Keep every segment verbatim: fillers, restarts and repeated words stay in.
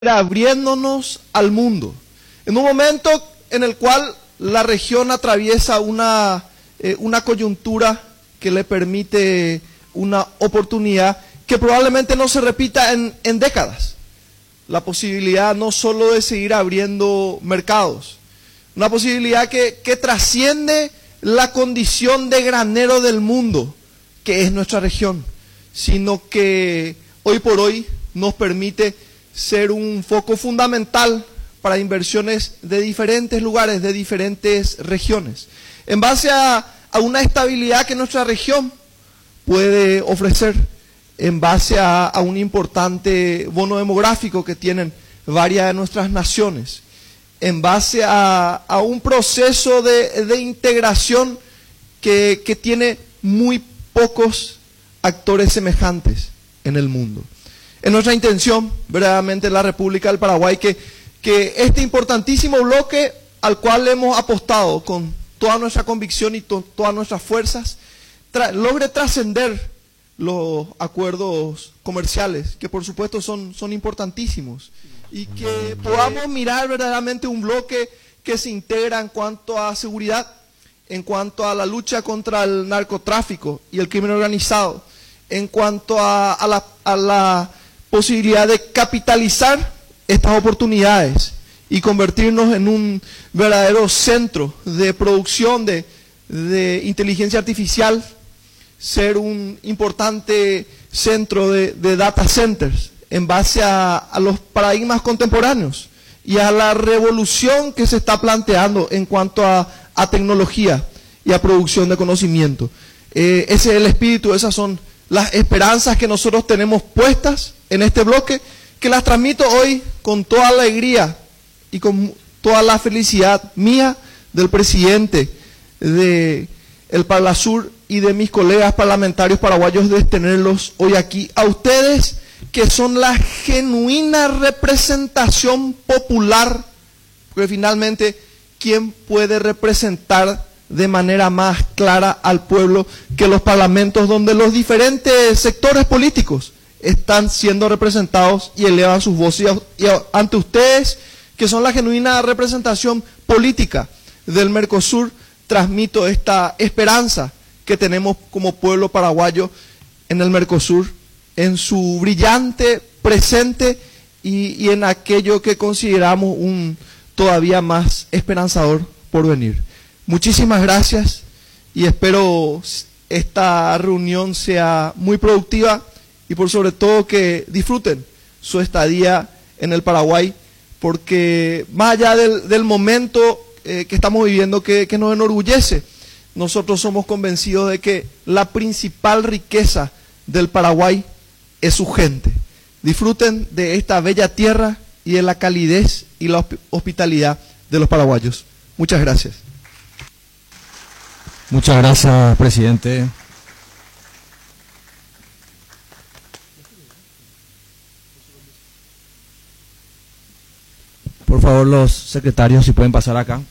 abriéndonos al mundo. En un momento en el cual la región atraviesa una, eh, una coyuntura que le permite una oportunidad que probablemente no se repita en, en décadas. La posibilidad no solo de seguir abriendo mercados, una posibilidad que, que trasciende la condición de granero del mundo, que es nuestra región, sino que hoy por hoy nos permite ser un foco fundamental para inversiones de diferentes lugares, de diferentes regiones, en base a, a una estabilidad que nuestra región puede ofrecer, en base a, a un importante bono demográfico que tienen varias de nuestras naciones, en base a, a un proceso de, de integración que, que tiene muy pocos actores semejantes en el mundo. Es nuestra intención, verdaderamente, en la República del Paraguay, que, que este importantísimo bloque al cual hemos apostado con toda nuestra convicción y to, todas nuestras fuerzas, tra logre trascender los acuerdos comerciales, que por supuesto son, son importantísimos, y que podamos mirar verdaderamente un bloque que se integra en cuanto a seguridad, en cuanto a la lucha contra el narcotráfico y el crimen organizado, en cuanto a, a, la, a la posibilidad de capitalizar estas oportunidades y convertirnos en un verdadero centro de producción de, de inteligencia artificial, ser un importante centro de, de data centers en base a, a los paradigmas contemporáneos y a la revolución que se está planteando en cuanto a, a tecnología y a producción de conocimiento. Eh, ese es el espíritu, esas son las esperanzas que nosotros tenemos puestas en este bloque, que las transmito hoy con toda alegría y con toda la felicidad mía, del presidente de el Parlasur y de mis colegas parlamentarios paraguayos, de tenerlos hoy aquí. A ustedes, que son la genuina representación popular, porque finalmente, ¿quién puede representar de manera más clara al pueblo que los parlamentos donde los diferentes sectores políticos están siendo representados y elevan sus voces? Y ante ustedes, que son la genuina representación política del Mercosur, transmito esta esperanza que tenemos como pueblo paraguayo en el Mercosur, en su brillante presente y, y en aquello que consideramos un todavía más esperanzador porvenir. Muchísimas gracias y espero esta reunión sea muy productiva y por sobre todo que disfruten su estadía en el Paraguay, porque más allá del, del momento eh, que estamos viviendo, que, que nos enorgullece, nosotros somos convencidos de que la principal riqueza del Paraguay es su gente. Disfruten de esta bella tierra y de la calidez y la hospitalidad de los paraguayos. Muchas gracias. Muchas gracias, presidente. Por favor, los secretarios, si pueden pasar acá.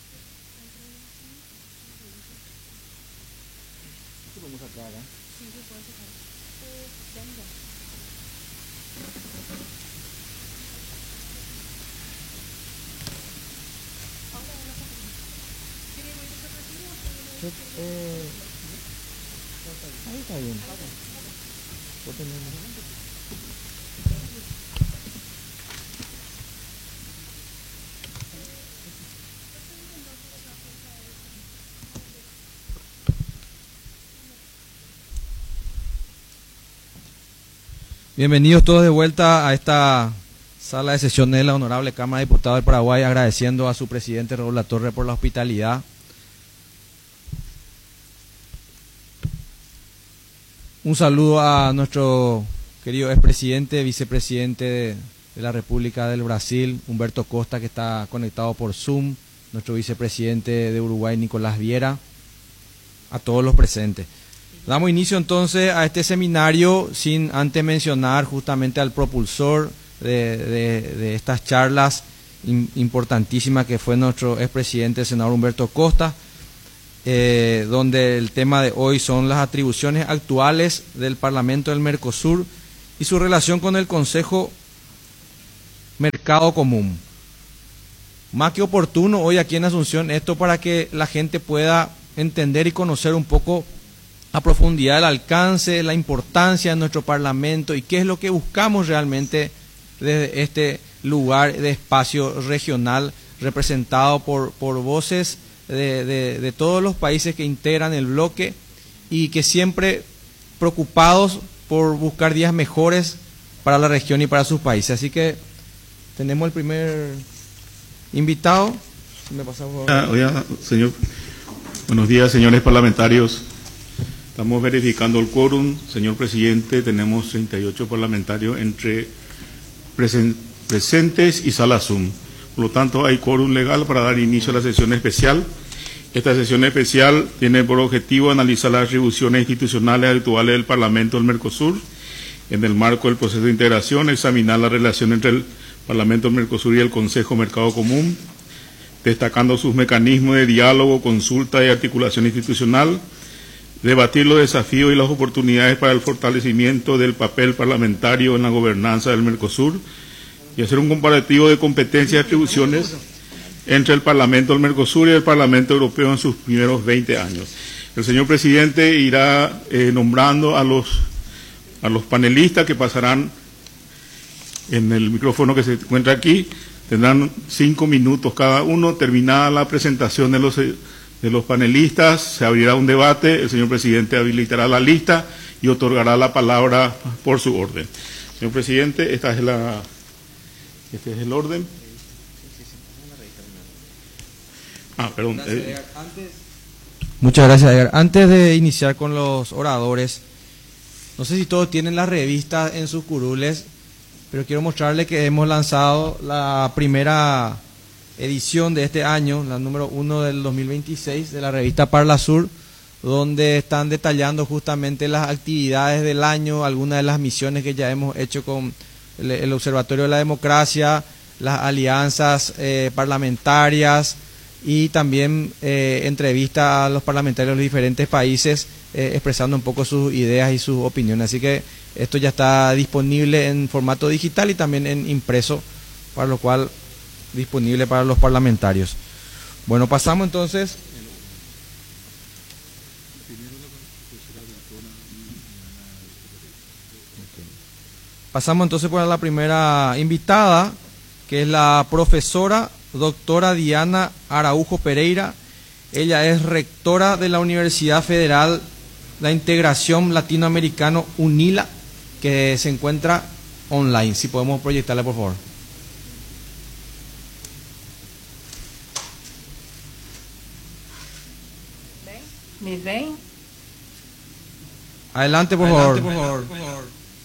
Eh, ahí está bien. Bienvenidos todos de vuelta a esta sala de sesiones de la Honorable Cámara de Diputados del Paraguay, agradeciendo a su presidente Raúl Latorre por la hospitalidad. Un saludo a nuestro querido expresidente, vicepresidente de, de la República del Brasil, Humberto Costa, que está conectado por Zoom, nuestro vicepresidente de Uruguay, Nicolás Viera, a todos los presentes. Damos inicio entonces a este seminario sin antes mencionar justamente al propulsor de, de, de estas charlas importantísimas, que fue nuestro expresidente, el senador Humberto Costa, Eh, donde el tema de hoy son las atribuciones actuales del Parlamento del Mercosur y su relación con el Consejo mercado común. Más que oportuno hoy aquí en Asunción esto para que la gente pueda entender y conocer un poco a profundidad el alcance, la importancia de nuestro Parlamento y qué es lo que buscamos realmente desde este lugar de espacio regional representado por, por voces de, de, de todos los países que integran el bloque y que siempre preocupados por buscar días mejores para la región y para sus países. Así que tenemos el primer invitado. ¿Me pasa, por favor? Ah, oiga, señor, buenos días, señores parlamentarios. Estamos verificando el quórum. Señor presidente, tenemos treinta y ocho parlamentarios entre presen presentes y sala Zoom. Por lo tanto, hay quórum legal para dar inicio a la sesión especial. Esta sesión especial tiene por objetivo analizar las atribuciones institucionales actuales del Parlamento del Mercosur en el marco del proceso de integración, examinar la relación entre el Parlamento del Mercosur y el Consejo Mercado Común, destacando sus mecanismos de diálogo, consulta y articulación institucional, debatir los desafíos y las oportunidades para el fortalecimiento del papel parlamentario en la gobernanza del Mercosur y hacer un comparativo de competencias y atribuciones entre el Parlamento del Mercosur y el Parlamento Europeo en sus primeros veinte años. El señor presidente irá eh, nombrando a los, a los panelistas que pasarán en el micrófono que se encuentra aquí. Tendrán cinco minutos cada uno. Terminada la presentación de los, de los panelistas, se abrirá un debate. El señor presidente habilitará la lista y otorgará la palabra por su orden. Señor presidente, esta es la, este es el orden. Ah, perdón. Eh. Muchas gracias, Edgar. Antes de iniciar con los oradores, no sé si todos tienen la revista en sus curules, pero quiero mostrarles que hemos lanzado la primera edición de este año, la número uno del dos mil veintiséis, de la revista Parlasur, donde están detallando justamente las actividades del año, algunas de las misiones que ya hemos hecho con el, el Observatorio de la Democracia, las alianzas eh, parlamentarias y también eh, entrevistas a los parlamentarios de los diferentes países eh, expresando un poco sus ideas y sus opiniones. Así que esto ya está disponible en formato digital y también en impreso, para lo cual disponible para los parlamentarios. Bueno, pasamos entonces. Pasamos entonces por la primera invitada, que es la profesora doctora Diana Araujo Pereira. Ella es rectora de la Universidad Federal de la Integración Latinoamericano UNILA, que se encuentra online. Si podemos proyectarla, por favor. Me vem? Adelante, por Adelante, favor. por favor.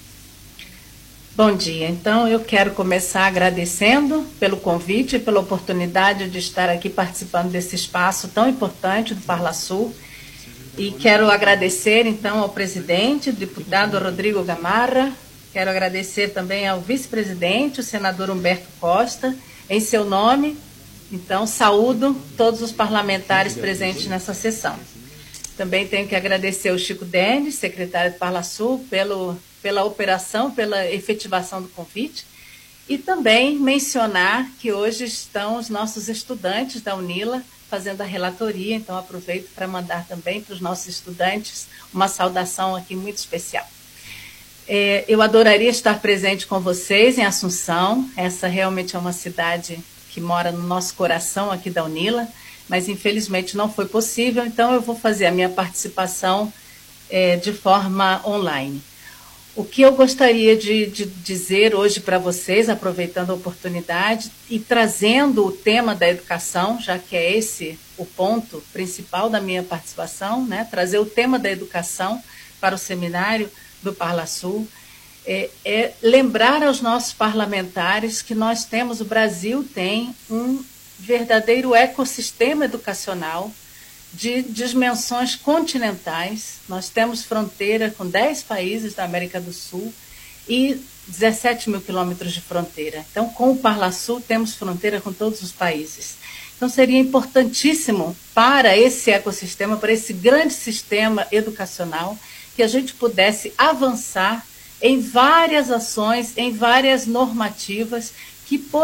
Bom dia, então eu quero começar agradecendo pelo convite e pela oportunidade de estar aqui participando desse espaço tão importante do Parlasur. E quero agradecer então ao presidente, o deputado Rodrigo Gamarra, quero agradecer também ao vice-presidente, o senador Humberto Costa, em seu nome. Então saúdo todos os parlamentares presentes nessa sessão. Também tenho que agradecer ao Chico Denis, secretário do Parlasur, pelo, pela operação, pela efetivação do convite. E também mencionar que hoje estão os nossos estudantes da UNILA fazendo a relatoria, então aproveito para mandar também para os nossos estudantes uma saudação aqui muito especial. É, eu adoraria estar presente com vocês em Assunção, essa realmente é uma cidade que mora no nosso coração aqui da UNILA, mas infelizmente não foi possível, então eu vou fazer a minha participação é, de forma online. O que eu gostaria de, de dizer hoje para vocês, aproveitando a oportunidade e trazendo o tema da educação, já que é esse o ponto principal da minha participação, né? Trazer o tema da educação para o seminário do Parlasur, é, é lembrar aos nossos parlamentares que nós temos, o Brasil tem um verdadeiro ecossistema educacional de dimensões continentais. Nós temos fronteira com dez países da América do Sul e dezessete mil quilômetros de fronteira. Então, com o Parlasur, temos fronteira com todos os países. Então, seria importantíssimo para esse ecossistema, para esse grande sistema educacional, que a gente pudesse avançar em várias ações, em várias normativas que